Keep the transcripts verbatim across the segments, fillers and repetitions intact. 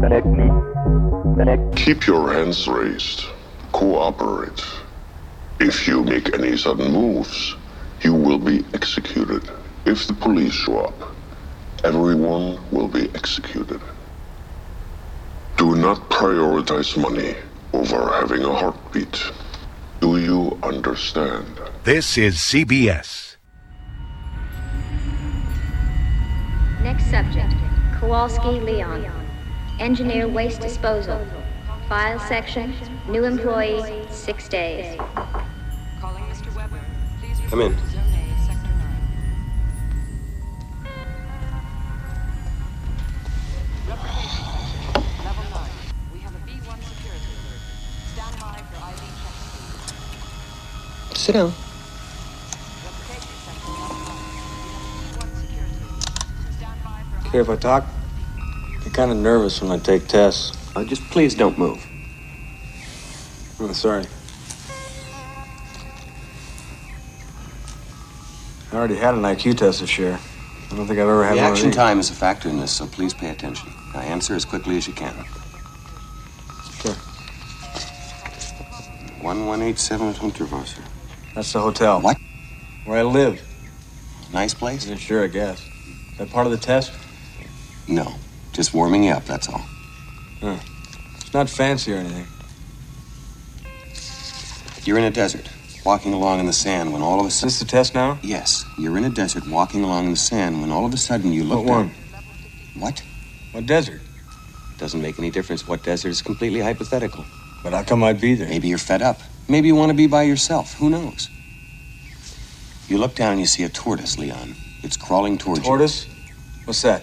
Keep your hands raised. Cooperate. If you make any sudden moves, you will be executed. If the police show up, everyone will be executed. Do not prioritize money over having a heartbeat. Do you understand? This is C B S. Next subject, Kowalski Leon. Engineer waste disposal. File section, new employee, six days. Calling Mister Weber. Please Come in. report to Zone A, Sector nine. Replication section, level nine. We have a B one security alert. Stand by for I V check. Sit down. Replication section, level nine. We have a B one security alert. Stand by for Okay, if I talk, I get kind of nervous when I take tests. Uh, just please don't move. Oh, sorry. I already had an I Q test this year. I don't think I've ever had The one of action these. time is a factor in this, so please pay attention. Now answer as quickly as you can. Sure. one one eight seven at Unterwasser. That's the hotel. What? Where I live. Nice place? Yeah, sure, I guess. Is that part of the test? No. Just warming you up, that's all. Huh. It's not fancy or anything. You're in a desert, walking along in the sand when all of a Is sudden... this the test now? Yes, you're in a desert, walking along in the sand when all of a sudden you look What one? down... What? What desert? Doesn't make any difference what desert. Is completely hypothetical. But how come I'd be there? Maybe you're fed up. Maybe you want to be by yourself. Who knows? You look down and you see a tortoise, Leon. It's crawling towards you. Tortoise? What's that?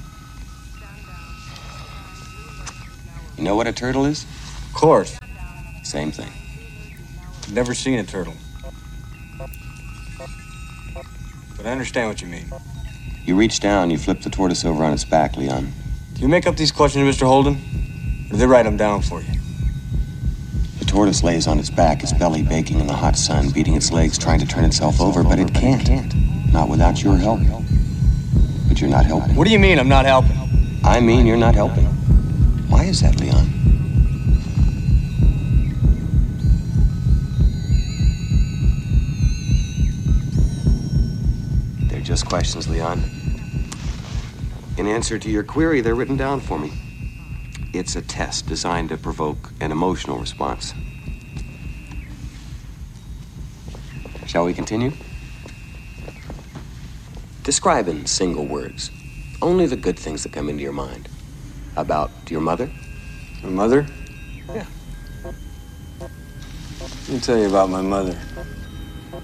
You know what a turtle is? Of course. Same thing. I've never seen a turtle. But I understand what you mean. You reach down, you flip the tortoise over on its back, Leon. Do you make up these questions, Mister Holden? Or do they write them down for you? The tortoise lays on its back, its belly baking in the hot sun, beating its legs, trying to turn itself over, but it can't. Not without your help. But you're not helping. What do you mean I'm not helping? I mean you're not helping. Why is that, Leon? They're just questions, Leon. In answer to your query, they're written down for me. It's a test designed to provoke an emotional response. Shall we continue? Describe in single words only the good things that come into your mind. About your mother? My mother? Yeah. Let me tell you about my mother.